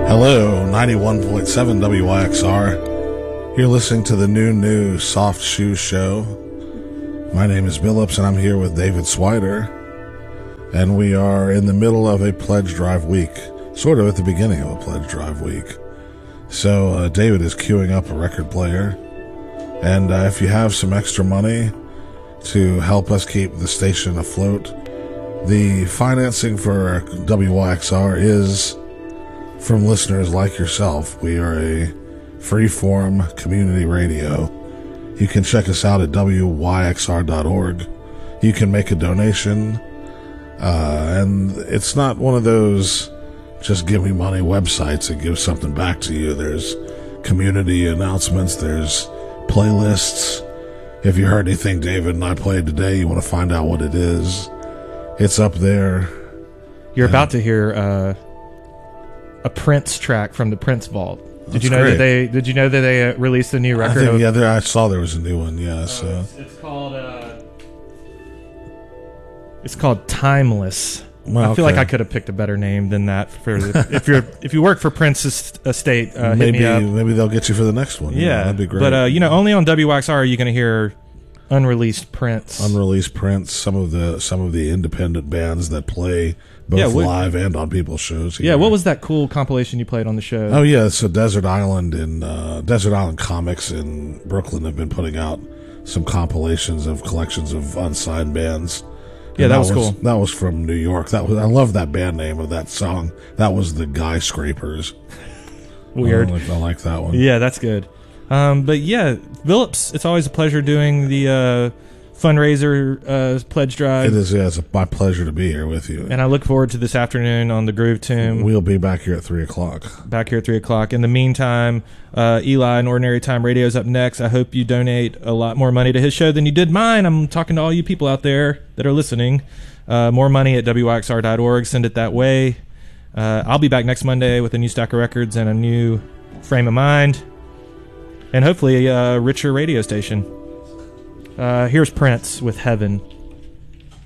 Hello, 91.7 WYXR. You're listening to the new Soft Shoe Show. My name is Billups, and I'm here with David Swider. And we are in the middle of a pledge drive week, sort of at the beginning of a pledge drive week. So David is queuing up a record player. And if you have some extra money to help us keep the station afloat, the financing for WYXR is from listeners like yourself. We are a free-form community radio. You can check us out at wyxr.org. You can make a donation, and it's not one of those just give me money websites that give something back to you. There's community announcements, there's playlists. If you heard anything David and I played today, you want to find out what it is, it's up there. You're about to hear a Prince track from the Prince Vault. Did you know that they released a new record? I saw there was a new one. Yeah, so it's called Timeless. Well, I feel like I could have picked a better name than that. If you work for Prince's estate, maybe hit me up. Maybe they'll get you for the next one. Yeah, that'd be great. But only on WYXR are you going to hear unreleased Prince. Some of the independent bands that play both live and on people's shows here. Yeah, what was that cool compilation you played on the show? Oh yeah, so Desert Island Comics in Brooklyn have been putting out some compilations of collections of unsigned bands. Yeah, that was cool. That was from New York. I love that band name of that song. That was the Guy Scrapers. Weird. I like that one. Yeah, that's good. But yeah, Billups, it's always a pleasure doing the fundraiser pledge drive. It is, yeah. It's my pleasure to be here with you. And I look forward to this afternoon on the Groove Tomb. We'll be back here at 3 o'clock. Back here at 3 o'clock. In the meantime, Eli and Ordinary Time Radio is up next. I hope you donate a lot more money to his show than you did mine. I'm talking to all you people out there that are listening. More money at wyxr.org. Send it that way. I'll be back next Monday with a new stack of records and a new frame of mind. And hopefully a richer radio station. Here's Prince with Heaven.